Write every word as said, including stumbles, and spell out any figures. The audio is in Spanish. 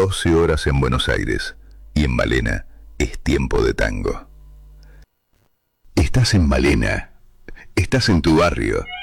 doce horas en Buenos Aires y en Malena es tiempo de tango. Estás en Malena, estás en tu barrio.